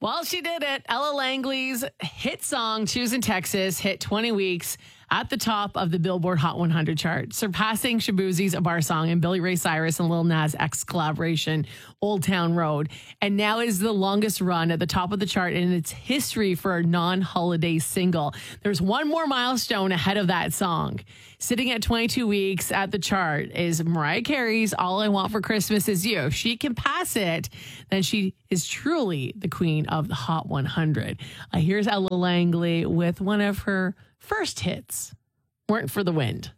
Well, she did it. Ella Langley's hit song, Choosing Texas, hit 20 weeks at the top of the Billboard Hot 100 chart, surpassing Shaboozie's A Bar Song and Billy Ray Cyrus and Lil Nas X collaboration, Old Town Road. And now is the longest run at the top of the chart in its history for a non-holiday single. There's one more milestone ahead of that song. Sitting at 22 weeks at the chart is Mariah Carey's All I Want for Christmas Is You. If she can pass it, then she is truly the queen of the Hot 100. Here's Ella Langley with one of her first hits, Weren't for the Wind.